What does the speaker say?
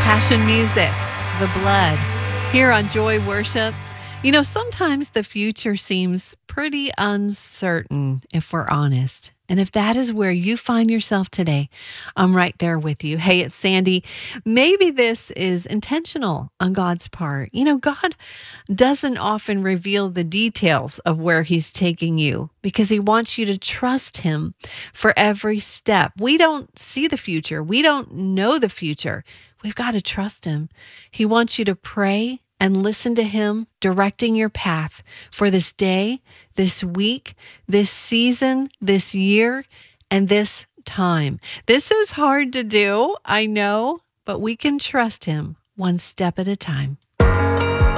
Passion Music, The Blood, here on Joy Worship. You know, sometimes the future seems pretty uncertain, if we're honest. And if that is where you find yourself today, I'm right there with you. Hey, it's Sandy. Maybe this is intentional on God's part. You know, God doesn't often reveal the details of where He's taking you because He wants you to trust Him for every step. We don't see the future, we don't know the future. We've got to trust Him. He wants you to pray and listen to Him directing your path for this day, this week, this season, this year, and this time. This is hard to do, I know, but we can trust Him one step at a time.